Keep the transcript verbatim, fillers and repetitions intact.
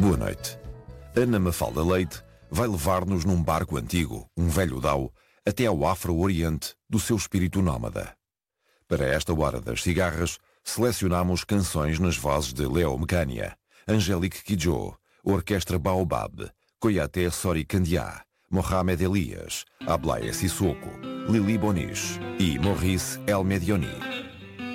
Boa noite. Ana Mafalda Leite vai levar-nos num barco antigo, um velho dau, até ao Afro-Oriente do seu espírito nómada. Para esta hora das cigarras, selecionamos canções nas vozes de Leo Mecânia, Angélique Kidjo, Orquestra Baobab, Koyate Sori Candia, Mohamed Elias, Ablaye Sissoko, Lili Bonis e Maurice El Medioni.